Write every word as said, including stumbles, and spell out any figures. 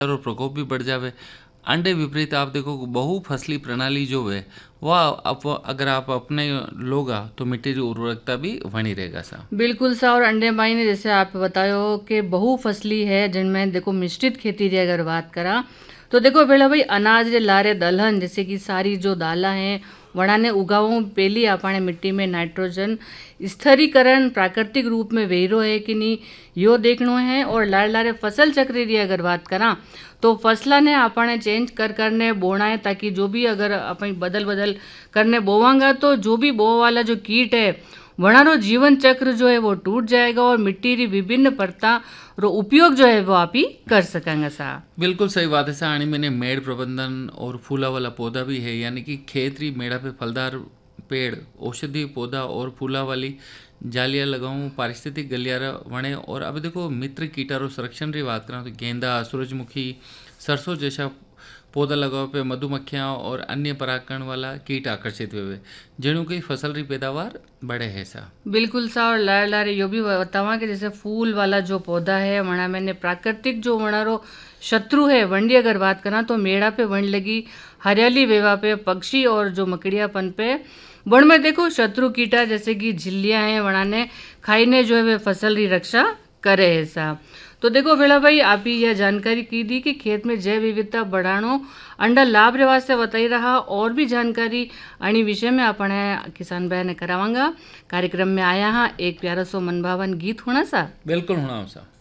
और प्रकोप भी बढ़ जावे। अंडे विपरीत आप देखो बहु फसली प्रणाली जो है वह आप अगर आप अपने लोगा तो मिट्टी की उर्वरकता भी बनी रहेगा सा। बिल्कुल सा। और अंडे माई ने जैसे आप बतायो कि बहुफसली है जिनमें देखो मिश्रित खेती की अगर बात करा तो देखो पहला भाई अनाज रे लारे दलहन जैसे कि सारी जो दाला हैं वणाने उगावों पहली आपने मिट्टी में नाइट्रोजन स्थिरीकरण प्राकृतिक रूप में वेरो है कि नहीं यो देखनो है। और लार लारे फसल चक्र की अगर बात करा तो फसला ने आपने चेंज कर करने बोना है ताकि जो भी अगर अपन बदल बदल करने बोवांगा तो जो भी बो वाला जो कीट है वणारो जीवन चक्र जो है वो टूट जाएगा और मिट्टी की विभिन्न परता रो उपयोग जो है वो आप ही कर सकेंगे सा। बिल्कुल सही बात है सा। आनी मैंने मेड़ प्रबंधन और फूला वाला पौधा भी है, यानी कि खेतरी मेड़ा पे फलदार पेड़ औषधि पौधा और फूला वाली जालियाँ लगाऊं पारिस्थितिक गलियारा वणे। और अब देखो मित्र कीटारो संरक्षण की बात करें तो गेंदा सूरजमुखी सरसों जैसा पौधा लगाओ पे मधुमक्खियाँ और अन्य परागकण वाला कीट आकर्षित हुए जिनों की फसल की पैदावार बढ़े है सा। बिल्कुल सा। और लार लारे यो भी बतावा कि जैसे फूल वाला जो पौधा है वणा मैंने प्राकृतिक जो वणारो शत्रु है वंडी अगर बात करा तो मेड़ा पे वन लगी हरियाली वेवा पे पक्षी और जो मकड़ियापन पे वन में देखो शत्रु कीटा जैसे कि झिल्लियाँ हैं वणाने खाईने जो है वे फसल की रक्षा करे है सा। तो देखो बेला भाई आप ही यह जानकारी की दी कि खेत में जैव विविधता बढ़ानो अंडा लाभ रे वास्ते बताई रहा। और भी जानकारी अणी विषय में अपने किसान भाई ने करावांगा। कार्यक्रम में आया हाँ एक प्यारा सो मनभावन गीत होना सा। बिल्कुल होना सा।